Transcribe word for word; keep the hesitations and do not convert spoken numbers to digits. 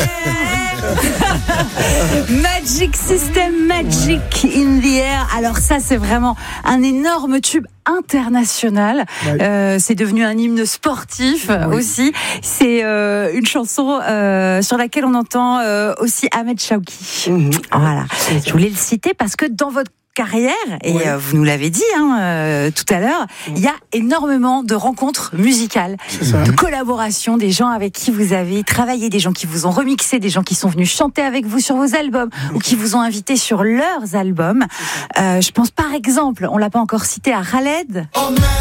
Magic System, Magic in the Air. Alors ça, c'est vraiment un énorme tube international. Ouais. Euh, c'est devenu un hymne sportif oui. aussi. C'est euh, une chanson euh, sur laquelle on entend euh, aussi Ahmed Shawki. Mmh. Voilà. Je voulais le citer parce que dans votre carrière, et ouais. euh, vous nous l'avez dit hein, euh, tout à l'heure, il y a énormément de rencontres musicales, de collaborations, des gens avec qui vous avez travaillé, des gens qui vous ont remixé, des gens qui sont venus chanter avec vous sur vos albums ou qui vous ont invité sur leurs albums. Euh, je pense par exemple, on l'a pas encore cité, à Khaled. Oh